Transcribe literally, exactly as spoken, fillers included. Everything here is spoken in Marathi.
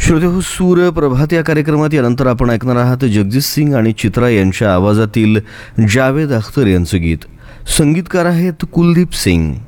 श्रोतेहो, सूर प्रभात या कार्यक्रमात यानंतर आपण ऐकणार आहात जगजीत सिंग आणि चित्रा यांच्या आवाजातील जावेद अख्तर यांचं गीत. संगीतकार आहेत कुलदीप सिंग.